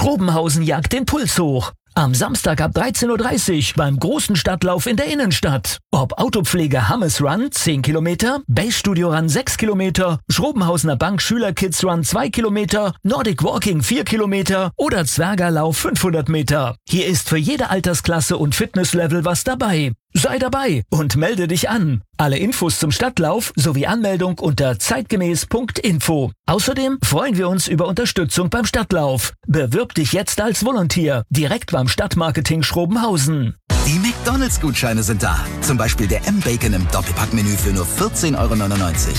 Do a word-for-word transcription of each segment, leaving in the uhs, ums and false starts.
Schrobenhausen jagt den Puls hoch. Am Samstag ab dreizehn Uhr dreißig beim großen Stadtlauf in der Innenstadt. Ob Autopflege Hammes Run zehn Kilometer, Base Studio Run sechs Kilometer, Schrobenhausener Bank Schüler Kids Run zwei Kilometer, Nordic Walking vier Kilometer oder Zwergerlauf fünfhundert Meter. Hier ist für jede Altersklasse und Fitnesslevel was dabei. Sei dabei und melde dich an. Alle Infos zum Stadtlauf sowie Anmeldung unter zeitgemäß Punkt info. Außerdem freuen wir uns über Unterstützung beim Stadtlauf. Bewirb dich jetzt als Volunteer direkt beim Stadtmarketing Schrobenhausen. Die McDonalds-Gutscheine sind da. Zum Beispiel der M-Bacon im Doppelpackmenü für nur vierzehn Euro neunundneunzig.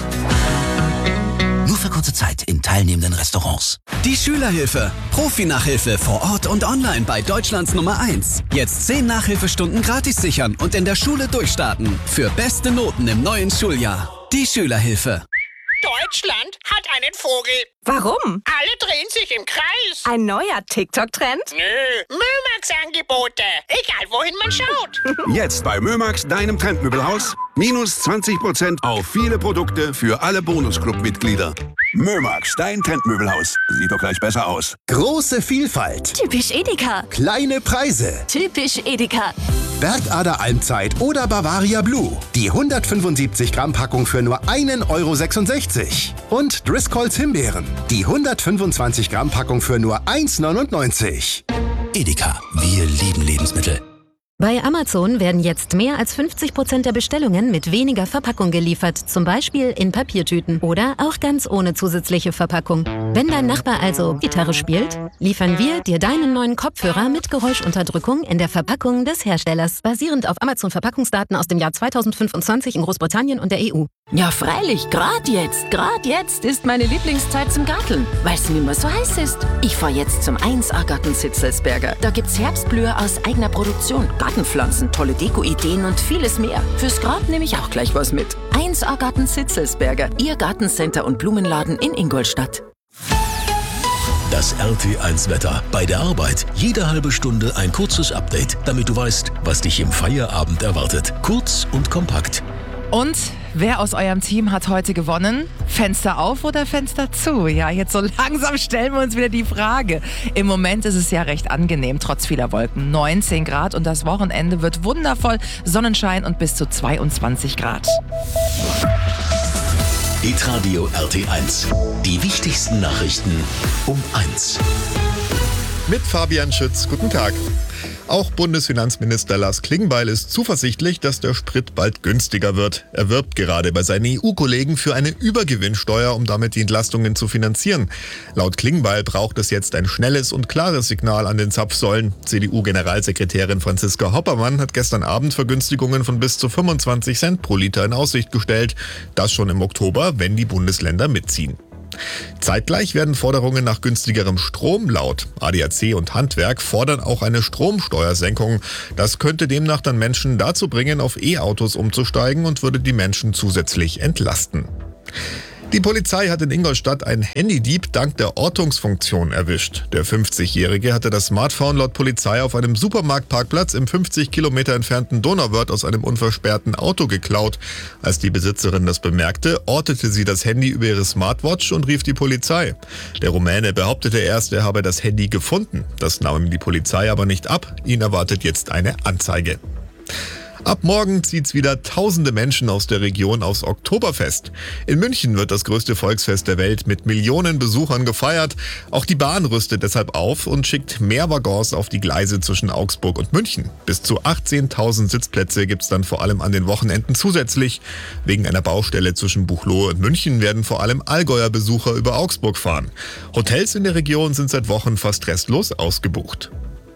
Nur für kurze Zeit in teilnehmenden Restaurants. Die Schülerhilfe. Profi-Nachhilfe vor Ort und online bei Deutschlands Nummer eins. Jetzt zehn Nachhilfestunden gratis sichern und in der Schule durchstarten. Für beste Noten im neuen Schuljahr. Die Schülerhilfe. Deutschland hat einen Vogel. Warum? Alle drehen sich im Kreis. Ein neuer TikTok-Trend? Nö, Mömax-Angebote. Egal, wohin man schaut. Jetzt bei Mömax, deinem Trendmöbelhaus. Minus zwanzig Prozent auf viele Produkte für alle Bonusclub-Mitglieder. Mömax, dein Trendmöbelhaus. Sieht doch gleich besser aus. Große Vielfalt. Typisch Edeka. Kleine Preise. Typisch Edeka. Bergader Almzeit oder Bavaria Blue. Die hundertfünfundsiebzig Gramm Packung für nur einen Euro sechsundsechzig. Und Driscolls Himbeeren. Die hundertfünfundzwanzig Gramm Packung für nur eins neunundneunzig. Edeka, wir lieben Lebensmittel. Bei Amazon werden jetzt mehr als fünfzig Prozent der Bestellungen mit weniger Verpackung geliefert, zum Beispiel in Papiertüten oder auch ganz ohne zusätzliche Verpackung. Wenn dein Nachbar also Gitarre spielt, liefern wir dir deinen neuen Kopfhörer mit Geräuschunterdrückung in der Verpackung des Herstellers, basierend auf Amazon-Verpackungsdaten aus dem Jahr zweitausendfünfundzwanzig in Großbritannien und der E U. Ja, freilich, gerade jetzt, gerade jetzt ist meine Lieblingszeit zum Garteln, weil es nicht mehr so heiß ist. Ich fahr jetzt zum eins A Garten Zitzelsberger. Da gibt's Herbstblühe aus eigener Produktion, Gartenpflanzen, tolle Deko-Ideen und vieles mehr. Fürs Grab nehme ich auch gleich was mit. eins A Garten Zitzelsberger, Ihr Gartencenter und Blumenladen in Ingolstadt. Das R T eins Wetter. Bei der Arbeit jede halbe Stunde ein kurzes Update, damit du weißt, was dich im Feierabend erwartet. Kurz und kompakt. Und wer aus eurem Team hat heute gewonnen? Fenster auf oder Fenster zu? Ja, jetzt so langsam stellen wir uns wieder die Frage. Im Moment ist es ja recht angenehm, trotz vieler Wolken. neunzehn Grad und das Wochenende wird wundervoll. Sonnenschein und bis zu zweiundzwanzig Grad. Hitradio R T eins. Die wichtigsten Nachrichten um eins. Mit Fabian Schütz. Guten Tag. Auch Bundesfinanzminister Lars Klingbeil ist zuversichtlich, dass der Sprit bald günstiger wird. Er wirbt gerade bei seinen E U-Kollegen für eine Übergewinnsteuer, um damit die Entlastungen zu finanzieren. Laut Klingbeil braucht es jetzt ein schnelles und klares Signal an den Zapfsäulen. C D U-Generalsekretärin Franziska Hoppermann hat gestern Abend Vergünstigungen von bis zu fünfundzwanzig Cent pro Liter in Aussicht gestellt. Das schon im Oktober, wenn die Bundesländer mitziehen. Zeitgleich werden Forderungen nach günstigerem Strom laut. A D A C und Handwerk fordern auch eine Stromsteuersenkung. Das könnte demnach dann Menschen dazu bringen, auf E-Autos umzusteigen und würde die Menschen zusätzlich entlasten. Die Polizei hat in Ingolstadt einen Handydieb dank der Ortungsfunktion erwischt. Der fünfzigjährige hatte das Smartphone laut Polizei auf einem Supermarktparkplatz im fünfzig Kilometer entfernten Donauwörth aus einem unversperrten Auto geklaut. Als die Besitzerin das bemerkte, ortete sie das Handy über ihre Smartwatch und rief die Polizei. Der Rumäne behauptete erst, er habe das Handy gefunden. Das nahm ihm die Polizei aber nicht ab. Ihn erwartet jetzt eine Anzeige. Ab morgen zieht's wieder tausende Menschen aus der Region aufs Oktoberfest. In München wird das größte Volksfest der Welt mit Millionen Besuchern gefeiert. Auch die Bahn rüstet deshalb auf und schickt mehr Waggons auf die Gleise zwischen Augsburg und München. Bis zu achtzehntausend Sitzplätze gibt's dann vor allem an den Wochenenden zusätzlich. Wegen einer Baustelle zwischen Buchloe und München werden vor allem Allgäuer Besucher über Augsburg fahren. Hotels in der Region sind seit Wochen fast restlos ausgebucht.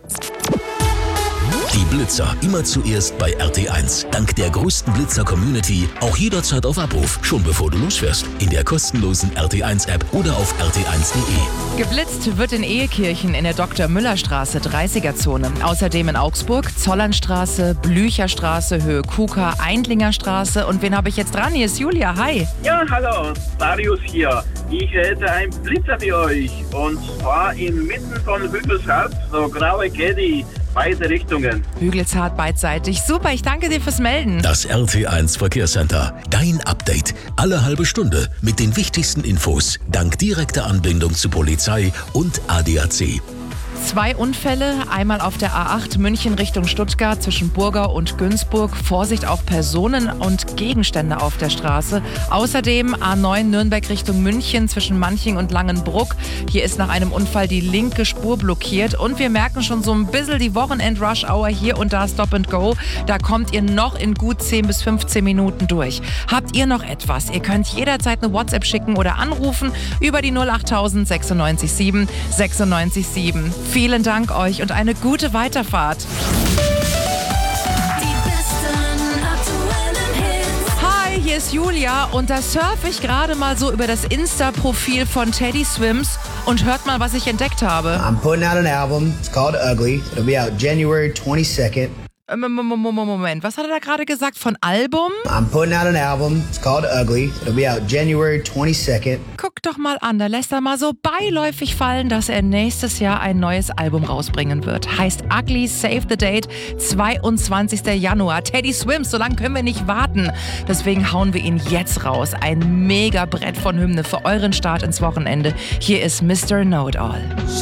Die Blitzer immer zuerst bei R T eins. Dank der größten Blitzer-Community auch jederzeit auf Abruf, schon bevor du losfährst. In der kostenlosen R T eins App oder auf r t eins punkt de. Geblitzt wird in Ehekirchen in der Doktor-Müller-Straße, dreißiger-Zone. Außerdem in Augsburg, Zollernstraße, Blücherstraße, Höhe Kuka, Eindlinger Straße. Und wen habe ich jetzt dran? Hier ist Julia. Hi. Ja, hallo. Marius hier. Ich hätte einen Blitzer für euch. Und zwar inmitten von Hügelschalp, so graue Caddy. beide Richtungen. Hügelzart beidseitig. Super, ich danke dir fürs Melden. Das R T eins Verkehrscenter. Dein Update. Alle halbe Stunde mit den wichtigsten Infos. Dank direkter Anbindung zu Polizei und A D A C. Zwei Unfälle, einmal auf der A acht München Richtung Stuttgart zwischen Burgau und Günzburg. Vorsicht auf Personen und Gegenstände auf der Straße. Außerdem A neun Nürnberg Richtung München zwischen Manching und Langenbruck. Hier ist nach einem Unfall die linke Spur blockiert. Und wir merken schon so ein bisschen die Wochenend-Rush-Hour hier und da Stop and Go. Da kommt ihr noch in gut zehn bis fünfzehn Minuten durch. Habt ihr noch etwas? Ihr könnt jederzeit eine WhatsApp schicken oder anrufen über die null acht tausend sechsundneunzig sieben sechsundneunzig sieben. Vielen Dank euch und eine gute Weiterfahrt. Hi, hier ist Julia und da surfe ich gerade mal so über das Insta-Profil von Teddy Swims und hört mal, was ich entdeckt habe. I'm putting out an album. It's called Ugly. It'll be out January twenty-second. Moment, was hat er da gerade gesagt von Album? I'm putting out an album. It's called Ugly. It'll be out January twenty-second. Guck doch mal an, da lässt er mal so beiläufig fallen, dass er nächstes Jahr ein neues Album rausbringen wird. Heißt Ugly, Save the Date, zweiundzwanzigster Januar. Teddy Swims, so lange können wir nicht warten. Deswegen hauen wir ihn jetzt raus. Ein Mega-Brett von Hymne für euren Start ins Wochenende. Hier ist Mister Know-It-All.